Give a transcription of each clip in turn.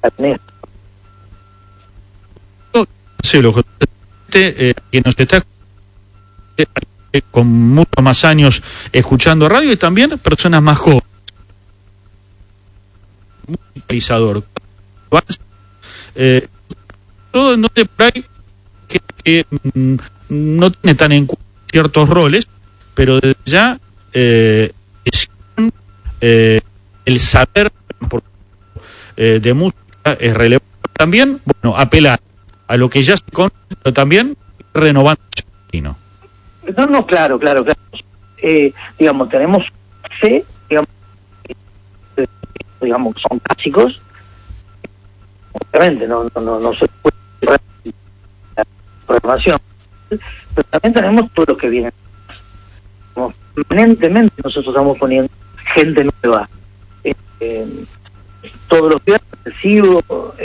Marcelo, que nos está con muchos más años escuchando radio, y también personas más jóvenes. Muy realizador. Todo en donde por ahí que no tiene tan en cuenta ciertos roles, pero desde ya el saber de música es relevante. También, bueno, apelar a lo que ya se conoce, pero también renovando el ¿no? No, claro. Digamos, tenemos fe, digamos, son clásicos. Obviamente, no se puede la programación, pero también tenemos todo lo que viene. Permanentemente nosotros estamos poniendo gente nueva. Todos los días recibo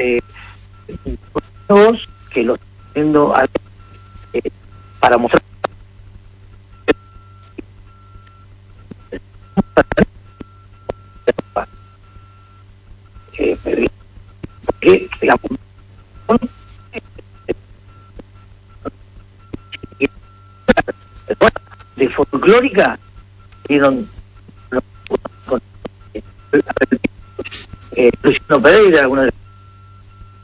nuevos que los estoy haciendo para mostrar porque, digamos, de folclórica dieron Luciano Pereira, algunos